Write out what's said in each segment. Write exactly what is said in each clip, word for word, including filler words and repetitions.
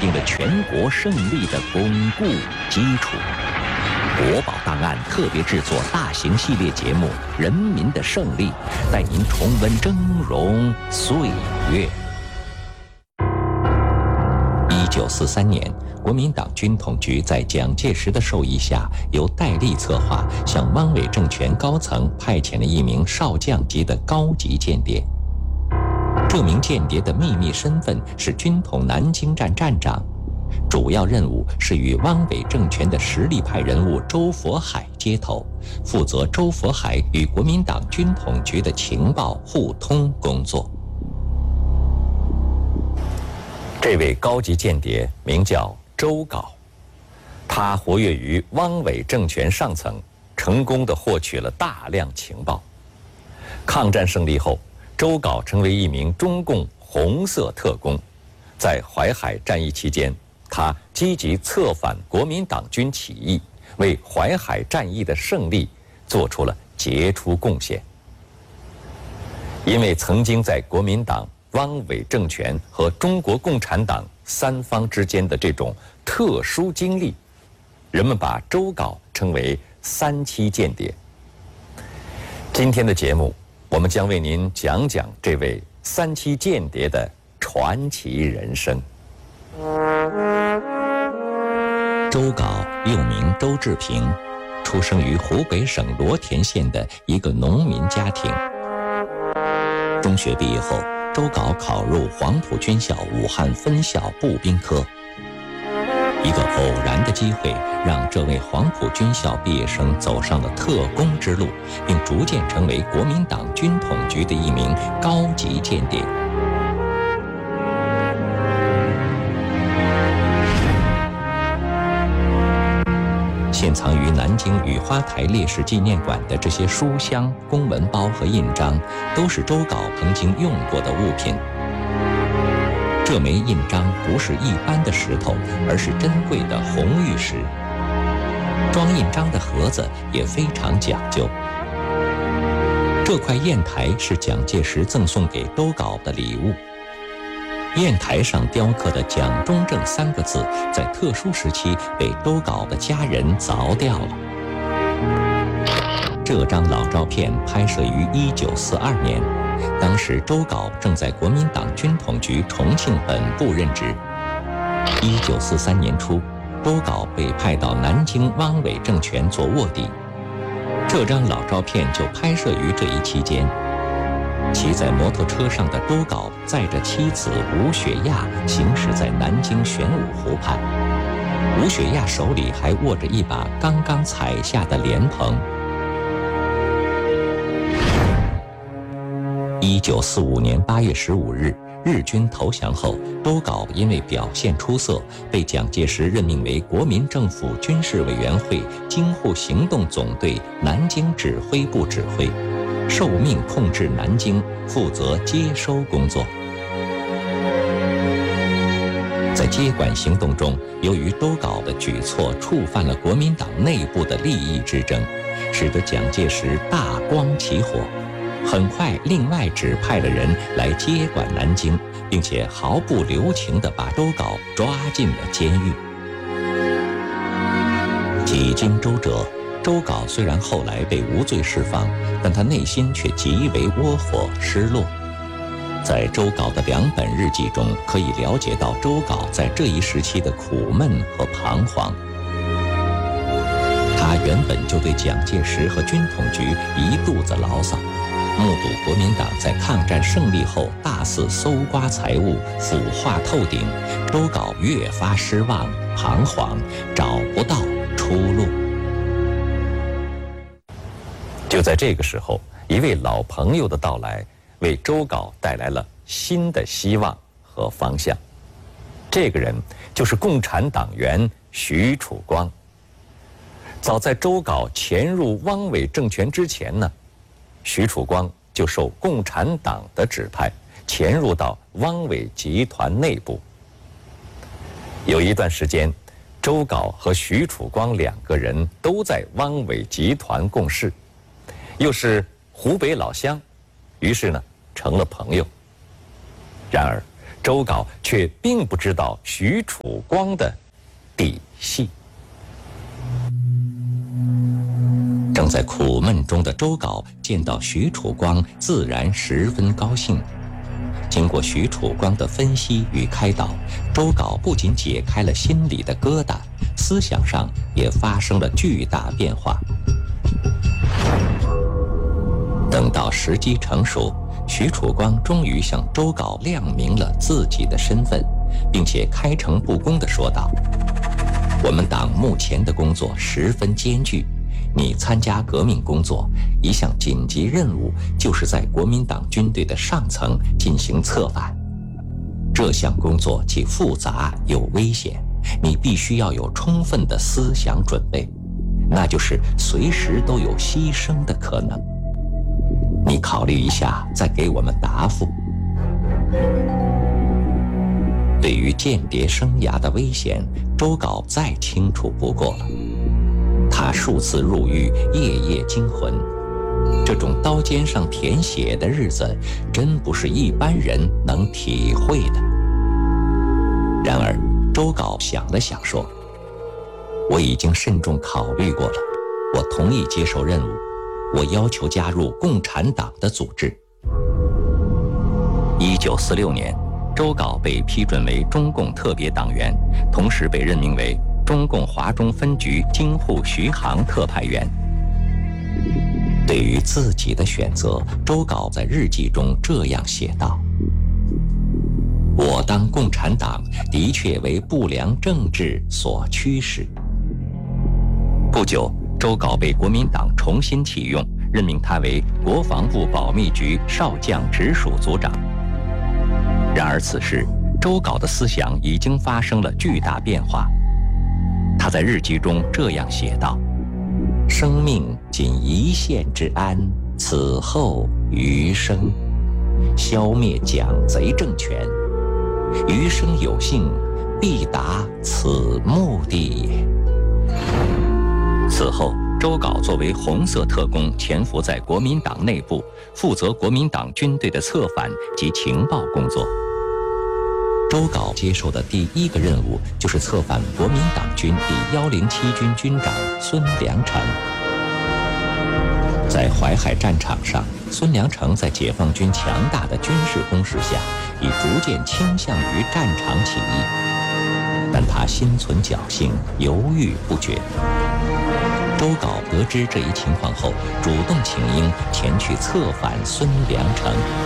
定了全国胜利的巩固基础。国宝档案特别制作大型系列节目《人民的胜利》，带您重温峥嵘岁月。一九四三年，国民党军统局在蒋介石的授意下，由戴笠策划，向汪伪政权高层派遣了一名少将级的高级间谍。这名间谍的秘密身份是军统南京站站长，主要任务是与汪伪政权的实力派人物周佛海接头，负责周佛海与国民党军统局的情报互通工作。这位高级间谍名叫周镐，他活跃于汪伪政权上层，成功地获取了大量情报。抗战胜利后，周镐成为一名中共红色特工。在淮海战役期间，他积极策反国民党军起义，为淮海战役的胜利做出了杰出贡献。因为曾经在国民党、汪伪政权和中国共产党三方之间的这种特殊经历，人们把周镐称为三期间谍。今天的节目，我们将为您讲讲这位三期间谍的传奇人生。周镐又名周志平，出生于湖北省罗田县的一个农民家庭。中学毕业后，周镐考入黄埔军校武汉分校步兵科。一个偶然的机会，让这位黄埔军校毕业生走上了特工之路，并逐渐成为国民党军统局的一名高级间谍。现藏于南京雨花台烈士纪念馆的这些书箱、公文包和印章，都是周镐曾经用过的物品。这枚印章不是一般的石头，而是珍贵的红玉石。装印章的盒子也非常讲究。这块砚台是蒋介石赠送给周镐的礼物。砚台上雕刻的“蒋中正”三个字，在特殊时期被周镐的家人凿掉了。这张老照片拍摄于一九四二年，当时周镐正在国民党军统局重庆本部任职。一九四三年初，周镐被派到南京汪伪政权做卧底。这张老照片就拍摄于这一期间。骑在摩托车上的周镐载着妻子吴雪亚行驶在南京玄武湖畔，吴雪亚手里还握着一把刚刚采下的莲蓬。一九四五年八月十五日，日军投降后，周镐因为表现出色，被蒋介石任命为国民政府军事委员会京沪行动总队南京指挥部指挥，受命控制南京，负责接收工作。在接管行动中，由于周镐的举措触犯了国民党内部的利益之争，使得蒋介石大光起火，很快另外指派了人来接管南京，并且毫不留情地把周镐抓进了监狱。几经周折，周镐虽然后来被无罪释放，但他内心却极为窝火失落。在周镐的两本日记中，可以了解到周镐在这一时期的苦闷和彷徨。他原本就对蒋介石和军统局一肚子牢骚，目睹国民党在抗战胜利后大肆搜刮财物、腐化透顶，周镐越发失望、彷徨，找不到出路。就在这个时候，一位老朋友的到来，为周镐带来了新的希望和方向。这个人就是共产党员许曙光。早在周镐潜入汪伪政权之前呢，许曙光就受共产党的指派，潜入到汪伪集团内部。有一段时间，周镐和许曙光两个人都在汪伪集团共事，又是湖北老乡，于是呢成了朋友。然而， 周皋却并不知道许楚光的底细。正在苦闷中的周皋见到许楚光，自然十分高兴。经过许楚光的分析与开导，周皋不仅解开了心里的疙瘩，思想上也发生了巨大变化。等到时机成熟，许楚光终于向周皋亮明了自己的身份，并且开诚布公地说道：“我们党目前的工作十分艰巨，你参加革命工作，一项紧急任务就是在国民党军队的上层进行策反。这项工作既复杂又危险，你必须要有充分的思想准备，那就是随时都有牺牲的可能。你考虑一下，再给我们答复。”对于间谍生涯的危险，周皋再清楚不过了。他数次入狱，夜夜惊魂，这种刀尖上舔血的日子，真不是一般人能体会的。然而，周皋想了想说：“我已经慎重考虑过了，我同意接受任务，我要求加入共产党的组织。”一九四六年，周皋被批准为中共特别党员，同时被任命为中共华中分局京沪徐杭特派员。对于自己的选择，周皋在日记中这样写道：“我当共产党的确为不良政治所驱使。”不久，周皋被国民党重新启用，任命他为国防部保密局少将直属组长。然而此时，周皋的思想已经发生了巨大变化。他在日记中这样写道：“生命仅一线之安，此后余生，消灭蒋贼政权，余生有幸必达此目的也。”此后，周皋作为红色特工潜伏在国民党内部，负责国民党军队的策反及情报工作。周皋接受的第一个任务就是策反国民党军第一零七军军长孙良诚。在淮海战场上，孙良诚在解放军强大的军事攻势下，已逐渐倾向于战场起义，但他心存侥幸，犹豫不决。周皋得知这一情况后，主动请缨前去策反孙良诚。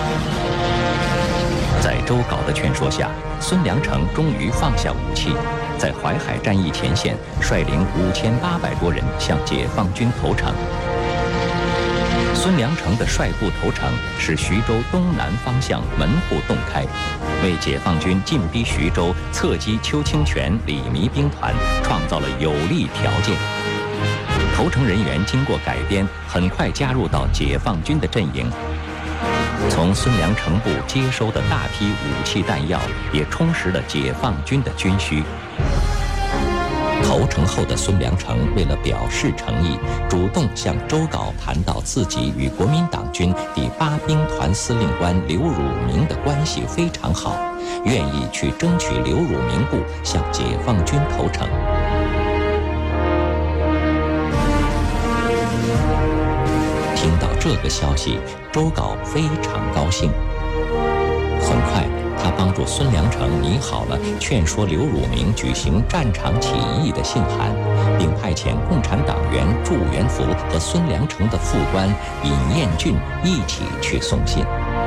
在周皋的劝说下，孙良诚终于放下武器，在淮海战役前线率领五千八百多人向解放军投诚。孙良诚的率部投诚，使徐州东南方向门户洞开，为解放军进逼徐州、侧击邱清泉、李弥兵团创造了有利条件。投诚人员经过改编，很快加入到解放军的阵营。从孙良诚部接收的大批武器弹药，也充实了解放军的军需。投诚后的孙良诚为了表示诚意，主动向周皋谈到自己与国民党军第八兵团司令官刘汝明的关系非常好，愿意去争取刘汝明部向解放军投诚。听到这个消息，周皋非常高兴。很快，他帮助孙良诚拟好了劝说刘汝明举行战场起义的信函，并派遣共产党员祝元福和孙良诚的副官尹彦俊一起去送信。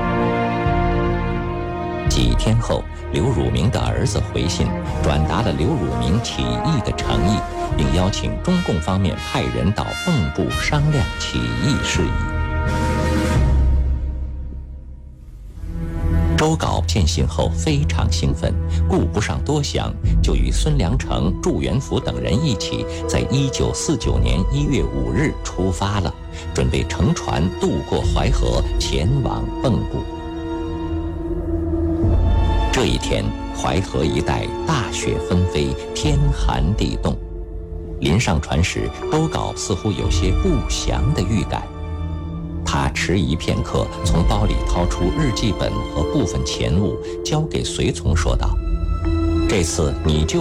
几天后，刘汝明的儿子回信，转达了刘汝明起义的诚意，并邀请中共方面派人到蚌埠商量起义事宜。周皋见信后非常兴奋，顾不上多想，就与孙良诚、祝元福等人一起，在一九四九年一月五日出发了，准备乘船渡过淮河，前往蚌埠。这一天，淮河一带大雪纷飞，天寒地冻。临上船时，周皋似乎有些不祥的预感。 他迟疑片刻，从包里掏出日记本和部分钱物，交给随从，说道：“这次你就